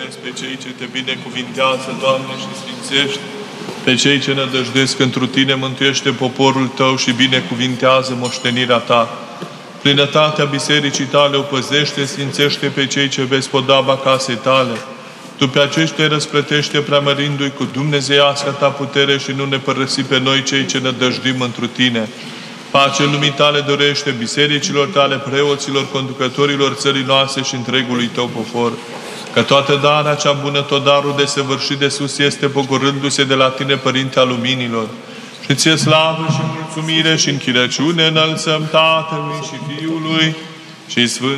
vezi pe cei ce te binecuvintează, Doamne, și sfințești. Pe cei ce nădăjduiesc întru Tine, mântuiește poporul Tău și binecuvintează moștenirea Ta. Plinătatea bisericii Tale o păzește, sfințește pe cei ce vezi podaba casei Tale. Tu pe aceștia răsplătește preamărindu-i cu dumnezeiasca Ta putere și nu ne părăsi pe noi cei ce nădăjduim întru Tine. Pace lumii Tale dorește bisericilor Tale, preoților, conducătorilor țării noastre și întregului Tău popor. Că toată darea cea bună, tot darul desăvârșit de sus este pogorându-se de la Tine, Părinte al luminilor. Și Ție slavă și mulțumire și închinăciune înălțăm Tatălui și Fiului și Sfântului